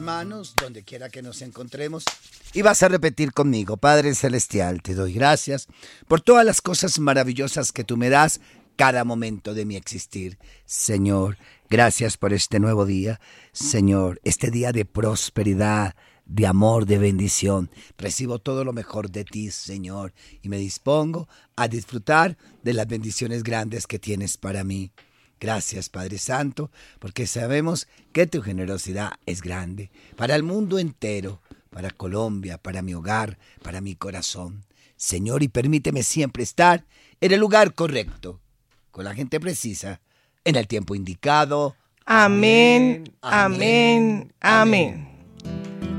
manos donde quiera que nos encontremos y vas a repetir conmigo. Padre Celestial, te doy gracias por todas las cosas maravillosas que tú me das cada momento de mi existir. Señor, gracias por este nuevo día. Señor, este día de prosperidad, de amor, de bendición. Recibo todo lo mejor de ti, Señor, y me dispongo a disfrutar de las bendiciones grandes que tienes para mí. Gracias, Padre Santo, porque sabemos que tu generosidad es grande para el mundo entero, para Colombia, para mi hogar, para mi corazón. Señor, y permíteme siempre estar en el lugar correcto, con la gente precisa, en el tiempo indicado. Amén, amén, amén.